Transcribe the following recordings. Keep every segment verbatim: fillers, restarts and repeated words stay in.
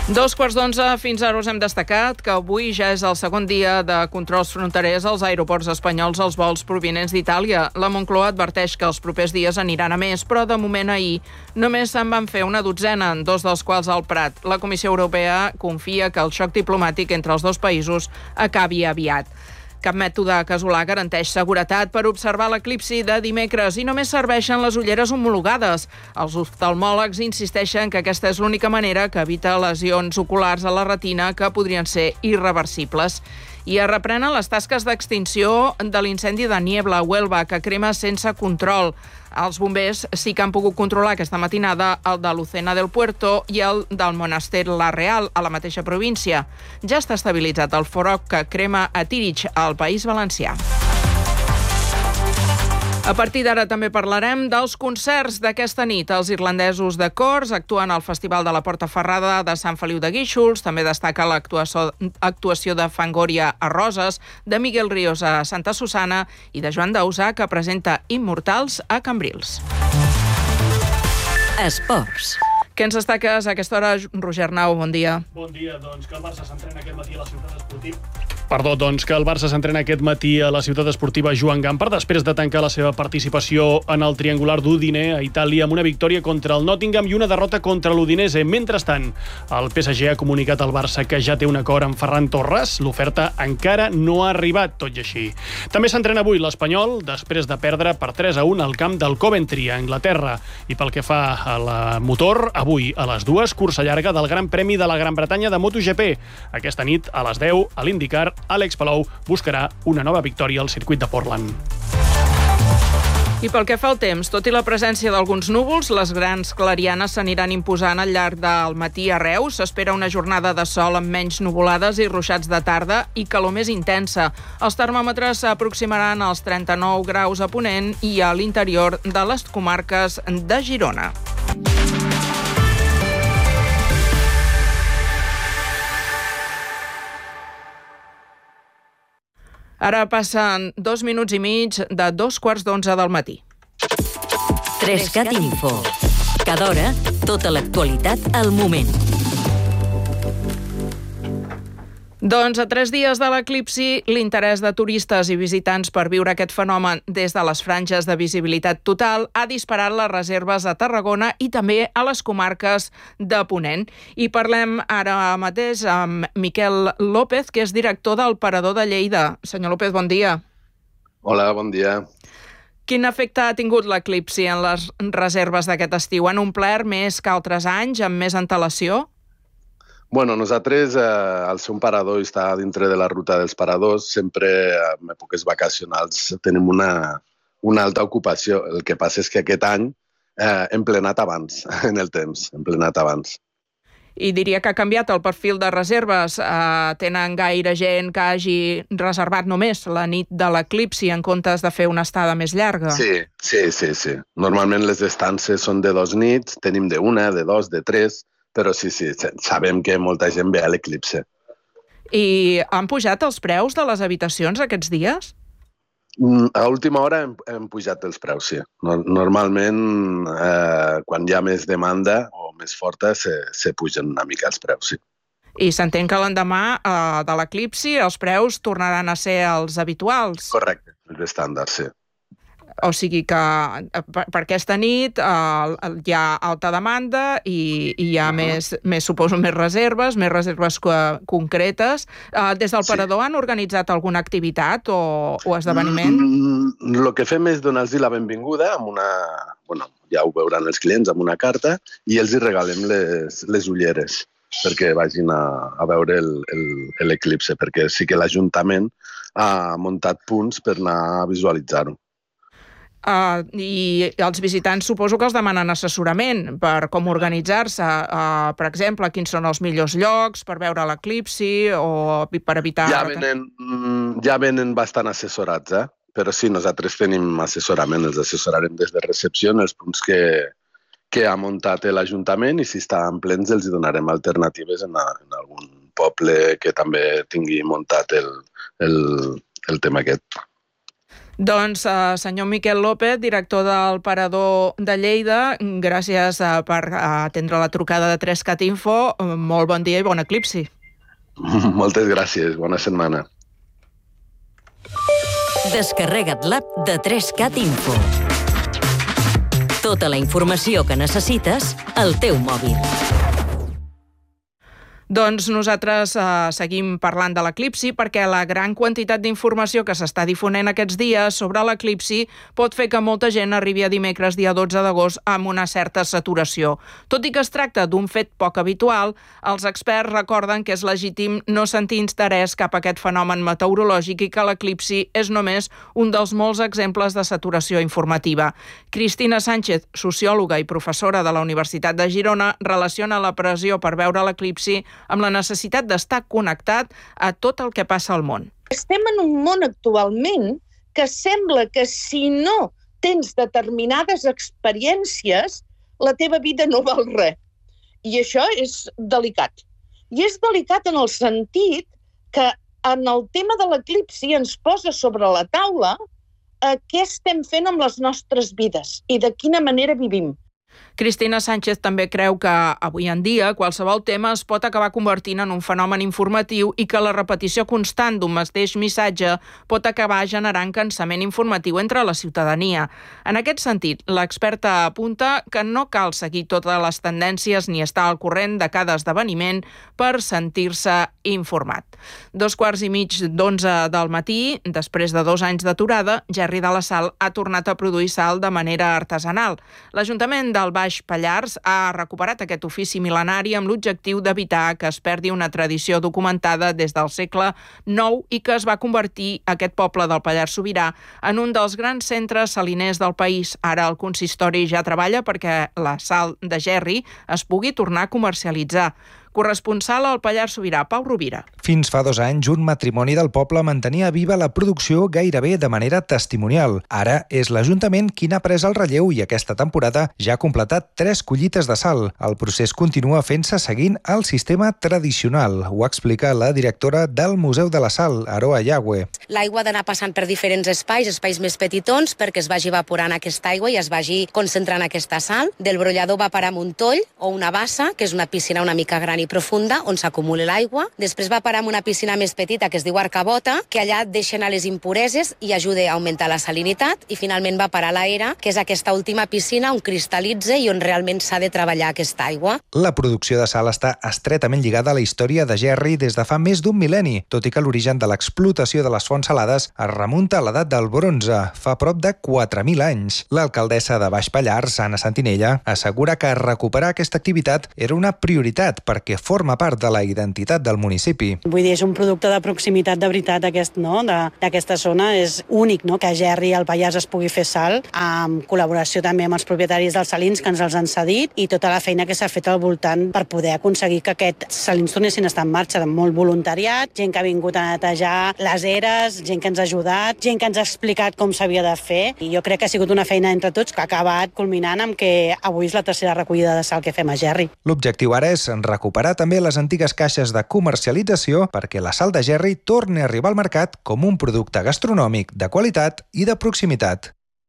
Dos quarts d'onze, fins ara us hem destacat que avui ja és el segon dia de controls fronterers als aeroports espanyols als vols provinents d'Itàlia. La Moncloa adverteix que els propers dies aniran a més, però de moment ahir només se'n van fer una dotzena, dos dels quals al Prat. La Comissió Europea confia que el xoc diplomàtic entre els dos països acabi aviat. Cap mètode casolà garanteix seguretat per observar l'eclipsi de dimecres i només serveixen les ulleres homologades. Els oftalmòlegs insisteixen que aquesta és l'única manera que evita lesions oculars a la retina que podrien ser irreversibles. I es reprenen les tasques d'extinció de l'incendi de Niebla a Huelva, que crema sense control. Els bombers sí que han pogut controlar aquesta matinada el de Lucena del Puerto i el del Monaster La Real, a la mateixa província. Ja està estabilitzat el foc que crema a Tírig, al País Valencià. A partir d'ara també parlarem dels concerts d'aquesta nit. Els irlandesos de Cors actuen al Festival de la Porta Ferrada de Sant Feliu de Guíxols. També destaca l'actuació de Fangoria a Roses, de Miguel Ríos a Santa Susana i de Joan Dausà, que presenta Immortals a Cambrils. Esports. Què ens destaques a aquesta hora, Roger Arnau? Bon dia. Bon dia, doncs que el Barça s'entrena aquest matí a la ciutat esportiva. Perdó, doncs que el Barça s'entrena aquest matí a la ciutat esportiva Joan Gamper després de tancar la seva participació en el triangular d'Udine a Itàlia amb una victòria contra el Nottingham i una derrota contra l'Udinese. Mentrestant, el P S G ha comunicat al Barça que ja té un acord amb Ferran Torres. L'oferta encara no ha arribat, tot i així. També s'entrena avui l'Espanyol després de perdre per tres a un al camp del Coventry, a Anglaterra. I pel que fa a la motor, avui a les dues, cursa llarga del Gran Premi de la Gran Bretanya de MotoGP. Aquesta nit, a les deu, a l'IndyCar, Àlex Palou buscarà una nova victòria al circuit de Portland. I pel que fa al temps, tot i la presència d'alguns núvols, les grans clarianes s'aniran imposant al llarg del matí a Reus. S'espera una jornada de sol amb menys nuvolades i ruixats de tarda i calor més intensa. Els termòmetres s'aproximaran als trenta-nou graus a Ponent i a l'interior de les comarques de Girona. Ara passen dos minuts i mig de dos quarts d'onze del matí. Trescat Info. Cada hora, tota l'actualitat al moment. Doncs a tres dies de l'eclipsi, l'interès de turistes i visitants per viure aquest fenomen des de les franges de visibilitat total ha disparat les reserves a Tarragona i també a les comarques de Ponent. I parlem ara mateix amb Miquel López, que és director del Parador de Lleida. Senyor López, bon dia. Hola, bon dia. Quin efecte ha tingut l'eclipsi en les reserves d'aquest estiu? Han omplert més que altres anys, amb més antelació? Bueno, nosaltres, eh, al ser un parador i estar dintre de la ruta dels paradors, sempre en èpoques vacacionals tenim una, una alta ocupació. El que passa és que aquest any eh, hem plenat abans, en el temps, hem plenat abans. I diria que ha canviat el perfil de reserves. Eh, tenen gaire gent que hagi reservat només la nit de l'eclipsi en comptes de fer una estada més llarga? Sí, sí, sí, sí. Normalment les estances són de dos nits, tenim de una, de dos, de tres, però sí, sí, sabem que molta gent ve a l'eclipse. I han pujat els preus de les habitacions aquests dies? A última hora hem, hem pujat els preus, sí. Normalment, eh, quan hi ha més demanda o més forta, se, se pugen una mica els preus, sí. I s'entén que l'endemà eh, de l'eclipsi els preus tornaran a ser els habituals? Correcte, els estàndards, sí. O sigui que per, per aquesta nit eh, hi ha alta demanda i, i hi ha uh-huh. més, més, suposo, més reserves, més reserves co concretes. Eh, des del Parador sí. Han organitzat alguna activitat o, o esdeveniment? Mm, el que fem és donar-los la benvinguda amb una... Bueno, ja ho veuran els clients, amb una carta, i els hi regalem les, les ulleres perquè vagin a, a veure l'eclipse, perquè sí que l'Ajuntament ha muntat punts per anar a visualitzar-ho. Uh, I els visitants suposo que els demanen assessorament per com organitzar-se. Uh, per exemple, quins són els millors llocs per veure l'eclipsi o per evitar... Ja venen, ja venen bastant assessorats, eh? Però sí, nosaltres tenim assessorament, els assessorarem des de recepció en els punts que, que ha muntat l'Ajuntament i si estan plens els donarem alternatives en, a, en algun poble que també tingui muntat el, el, el tema aquest. Doncs, uh, senyor Miquel López, director del Parador de Lleida, gràcies uh, per uh, atendre la trucada de tres cat info. Uh, molt bon dia i bon eclipsi. Moltes gràcies, bona setmana. Descarrega't l'app de tres cat info. Tota la informació que necessites al teu mòbil. Doncs nosaltres eh, seguim parlant de l'eclipsi perquè la gran quantitat d'informació que s'està difonent aquests dies sobre l'eclipsi pot fer que molta gent arribi a dimecres, dia dotze d'agost, amb una certa saturació. Tot i que es tracta d'un fet poc habitual, els experts recorden que és legítim no sentir interès cap a aquest fenomen meteorològic i que l'eclipsi és només un dels molts exemples de saturació informativa. Cristina Sánchez, sociòloga i professora de la Universitat de Girona, relaciona la pressió per veure l'eclipsi amb la necessitat d'estar connectat a tot el que passa al món. Estem en un món actualment que sembla que si no tens determinades experiències, la teva vida no val res. I això és delicat. I és delicat en el sentit que en el tema de l'eclipsi ens posa sobre la taula eh, què estem fent amb les nostres vides i de quina manera vivim. Cristina Sánchez també creu que avui en dia qualsevol tema es pot acabar convertint en un fenomen informatiu i que la repetició constant d'un mateix missatge pot acabar generant cansament informatiu entre la ciutadania. En aquest sentit, l'experta apunta que no cal seguir totes les tendències ni estar al corrent de cada esdeveniment per sentir-se informat. Dos quarts i mig d'onze del matí, després de dos anys d'aturada, Gerri de la Sal ha tornat a produir sal de manera artesanal. L'Ajuntament del Baix Pallars ha recuperat aquest ofici mil·lenari amb l'objectiu d'evitar que es perdi una tradició documentada des del segle nou i que es va convertir aquest poble del Pallars Sobirà en un dels grans centres saliners del país. Ara el consistori ja treballa perquè la sal de Gerri es pugui tornar a comercialitzar. Corresponsal al Pallars Sobirà, Pau Rovira. Fins fa dos anys, un matrimoni del poble mantenia viva la producció gairebé de manera testimonial. Ara és l'Ajuntament qui n'ha pres el relleu i aquesta temporada ja ha completat tres collites de sal. El procés continua fent-se seguint el sistema tradicional. Ho explica la directora del Museu de la Sal, Aroa Yagüe. L'aigua ha d'anar passant per diferents espais, espais més petitons, perquè es vagi evaporant aquesta aigua i es vagi concentrant aquesta sal. Del brollador va parar un toll o una bassa, que és una piscina una mica gran i profunda, on s'acumula l'aigua. Després va parar amb una piscina més petita, que es diu arcabota, que allà deixen a les impureses i ajuda a augmentar la salinitat. I finalment va parar a l'era, que és aquesta última piscina on cristal·litza i on realment s'ha de treballar aquesta aigua. La producció de sal està estretament lligada a la història de Gerri des de fa més d'un mil·lenni, tot i que l'origen de l'explotació de les fonts salades es remunta a l'edat del bronze, fa prop de quatre mil anys. L'alcaldessa de Baix Pallars, Anna Santinella, assegura que recuperar aquesta activitat era una prioritat perquè forma part de la identitat del municipi. Vull dir, és un producte de proximitat de veritat aquest, no? d'aquesta zona. És únic, no?, que a Gerri al Pallars es pugui fer sal, amb col·laboració també amb els propietaris dels salins que ens els han cedit i tota la feina que s'ha fet al voltant per poder aconseguir que aquests salins tornessin a estar en marxa, de molt voluntariat, gent que ha vingut a netejar les eres, gent que ens ha ajudat, gent que ens ha explicat com s'havia de fer, i jo crec que ha sigut una feina entre tots que ha acabat culminant amb que avui és la tercera recollida de sal que fem a Gerri. L'objectiu ara és recuperar també les antigues caixes de comercialització perquè la sal de Gerri torni a arribar al mercat com un producte gastronòmic de qualitat i de proximitat.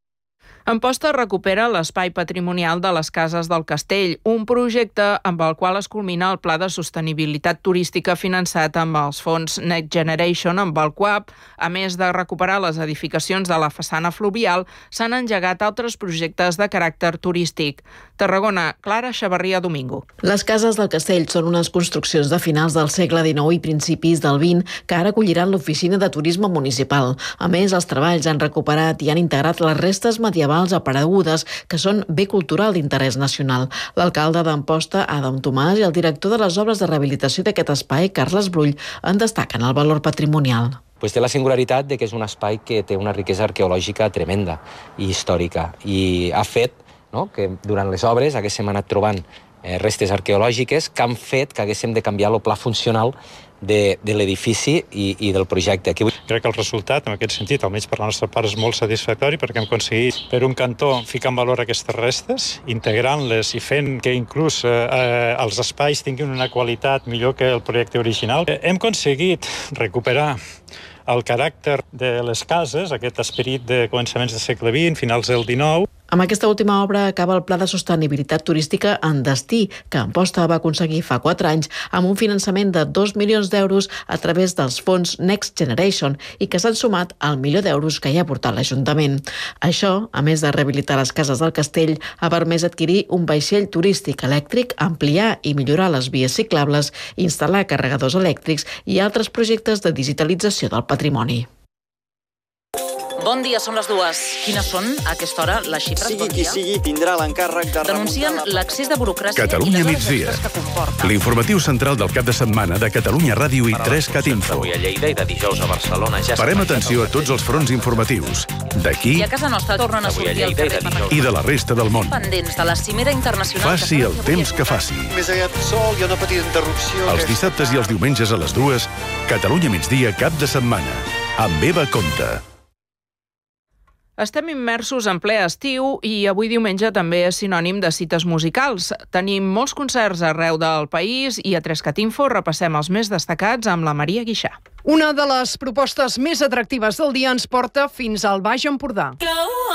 Amposta recupera l'espai patrimonial de les Cases del Castell, un projecte amb el qual es culmina el Pla de Sostenibilitat Turística finançat amb els fons Next Generation, amb el qual, a més de recuperar les edificacions de la façana fluvial, s'han engegat altres projectes de caràcter turístic. Tarragona, Clara Xavarria Domingo. Les Cases del Castell són unes construccions de finals del segle dinou i principis del vint que ara acolliran l'oficina de turisme municipal. A més, els treballs han recuperat i han integrat les restes medievals aparegudes, que són bé cultural d'interès nacional. L'alcalde d'Amposta, Adam Tomàs, i el director de les obres de rehabilitació d'aquest espai, Carles Brull, en destaquen el valor patrimonial. Pues té la singularitat de que és un espai que té una riquesa arqueològica tremenda i històrica, i ha fet, no?, que durant les obres haguéssim anat trobant eh, restes arqueològiques que han fet que haguéssim de canviar el pla funcional de, de l'edifici i, i del projecte. Aquí... Crec que el resultat, en aquest sentit, almenys per la nostra part, és molt satisfactori perquè hem aconseguit, per un cantó, ficar en valor aquestes restes, integrant-les i fent que inclús eh, els espais tinguin una qualitat millor que el projecte original. Hem aconseguit recuperar el caràcter de les cases, aquest esperit de començaments del segle vint, finals del dinou. Amb aquesta última obra acaba el Pla de Sostenibilitat Turística en Destí, que Amposta va aconseguir fa quatre anys amb un finançament de dos milions d'euros a través dels fons Next Generation i que s'han sumat al milió d'euros que hi ha aportat l'Ajuntament. Això, a més de rehabilitar les cases del castell, ha permès adquirir un vaixell turístic elèctric, ampliar i millorar les vies ciclables, instal·lar carregadors elèctrics i altres projectes de digitalització del patrimoni. Bon dia, són les dues. Quines són, a aquesta hora, les xifres? Sigui qui sigui, tindrà l'encàrrec de Denuncien l'excés de burocràcia Catalunya migdia. L'informatiu central del cap de setmana de Catalunya Ràdio i tres cat Info. Avui a Lleida i de dijous a Barcelona ja Parem atenció a tots els fronts informatius, d'aquí I a casa nostra tornen a sortir al carrer i de la resta del món. pendents de la cimera internacional. Faci el temps que faci. Més aviat sol, hi ha una petita interrupció. Els dissabtes i els diumenges a les dues, Catalunya migdia cap de setmana. Amb Eva Conte. Estem immersos en ple estiu i avui diumenge també és sinònim de cites musicals. Tenim molts concerts arreu del país i a tres cat Info repassem els més destacats amb la Maria Guixà. Una de les propostes més atractives del dia ens porta fins al Baix Empordà.